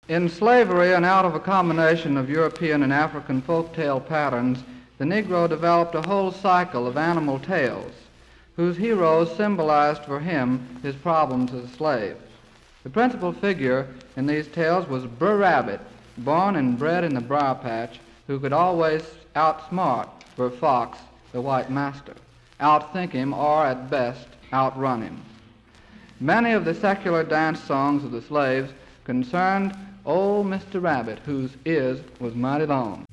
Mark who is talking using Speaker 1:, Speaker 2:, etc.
Speaker 1: In slavery and out of a combination of European and African folktale patterns, the Negro developed a whole cycle of animal tales whose heroes symbolized for him his problems as a slave. The principal figure in these tales was Brer Rabbit, born and bred in the briar patch, who could always outsmart Brer Fox, the white master, outthink him, or at best, outrun him. Many of the secular dance songs of the slaves concerned old Mr. Rabbit, whose ears was mighty long.